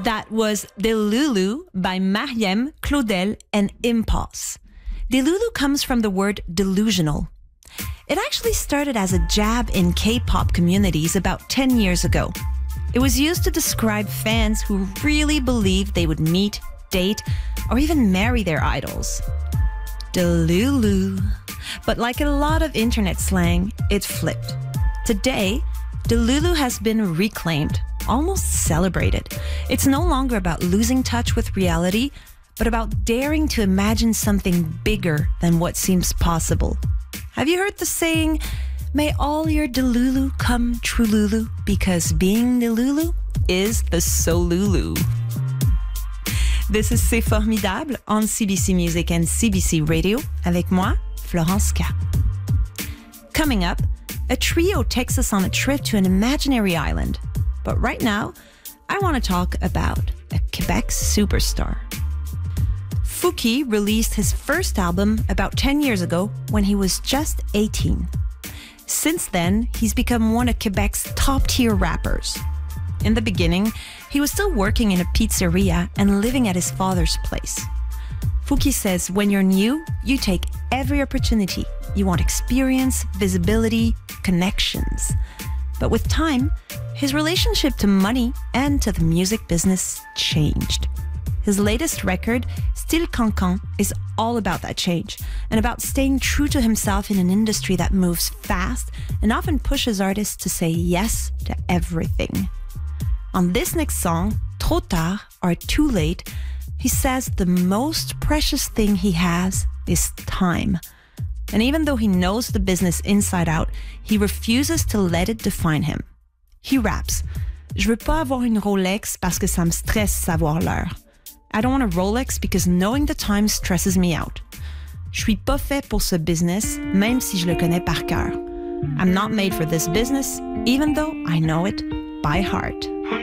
That was Delulu by Mariem, Claudel, and Impulse. Delulu comes from the word delusional. It actually started as a jab in K-pop communities about 10 years ago. It was used to describe fans who really believed they would meet, date, or even marry their idols. Delulu. But like a lot of internet slang, it flipped. Today, Delulu has been reclaimed, almost celebrated. It's no longer about losing touch with reality, but about daring to imagine something bigger than what seems possible. Have you heard the saying, may all your Delulu come trululu, because being Delulu is the Solulu. This is C'est Formidable on CBC Music and CBC Radio, avec moi, Florence K. Coming up, a trio takes us on a trip to an imaginary island. But right now, I want to talk about a Quebec superstar. Fouki released his first album about 10 years ago when he was just 18. Since then, he's become one of Quebec's top-tier rappers. In the beginning, he was still working in a pizzeria and living at his father's place. Fouki says when you're new, you take every opportunity. You want experience, visibility, connections. But with time, his relationship to money and to the music business changed. His latest record, Still Cancan, is all about that change and about staying true to himself in an industry that moves fast and often pushes artists to say yes to everything. On this next song, Trop tard or Too late, he says the most precious thing he has is time. And even though he knows the business inside out, he refuses to let it define him. He raps, Je veux pas avoir une Rolex parce que ça me stresse savoir l'heure. I don't want a Rolex because knowing the time stresses me out. Je suis pas fait pour ce business, même si je le connais par cœur. I'm not made for this business, even though I know it by heart.